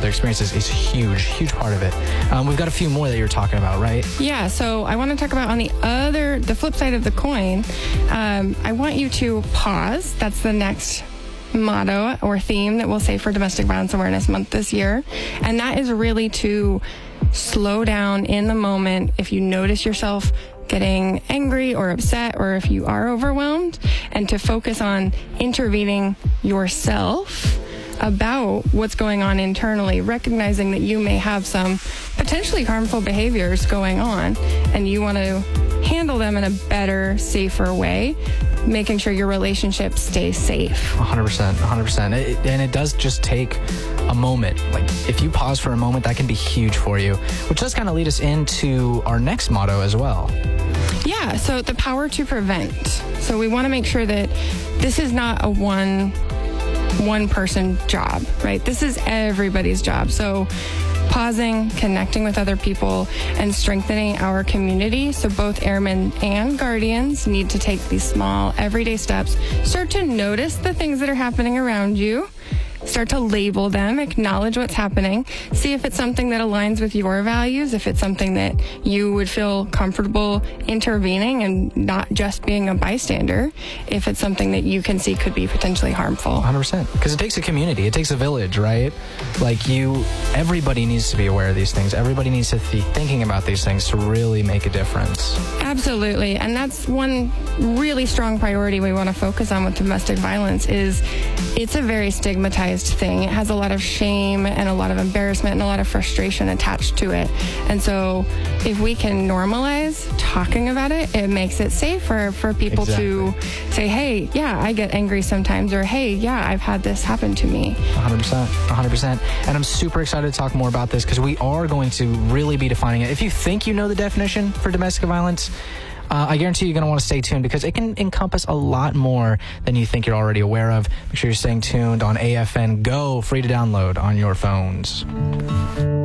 their experiences is huge part of it. We've got a few more that you're talking about, right? Yeah, so I want to talk about on the flip side of the coin. I want you to pause. That's the next motto or theme that we'll say for Domestic Violence Awareness Month this year. And that is really to slow down in the moment if you notice yourself getting angry or upset, or if you are overwhelmed, and to focus on intervening yourself about what's going on internally, recognizing that you may have some potentially harmful behaviors going on and you want to handle them in a better, safer way, making sure your relationship stays safe. 100%. And it does just take a moment. Like, if you pause for a moment, that can be huge for you, which does kind of lead us into our next motto as well. Yeah, so the power to prevent. So we want to make sure that this is not a one person job, right? This is everybody's job. So pausing, connecting with other people, and strengthening our community. So both airmen and guardians need to take these small, everyday steps. Start to notice the things that are happening around you. Start to label them, acknowledge what's happening, see if it's something that aligns with your values, if it's something that you would feel comfortable intervening and not just being a bystander, if it's something that you can see could be potentially harmful. 100%. Because it takes a community, it takes a village, right? Everybody needs to be aware of these things. Everybody needs to be thinking about these things to really make a difference. Absolutely. And that's one really strong priority we want to focus on with domestic violence is it's a very stigmatized thing. It has a lot of shame and a lot of embarrassment and a lot of frustration attached to it. And so if we can normalize talking about it, it makes it safer for people to say, hey, yeah, I get angry sometimes, or hey, yeah, I've had this happen to me. 100%. And I'm super excited to talk more about this because we are going to really be defining it. If you think you know the definition for domestic violence, I guarantee you're going to want to stay tuned because it can encompass a lot more than you think you're already aware of. Make sure you're staying tuned on AFN Go, free to download on your phones.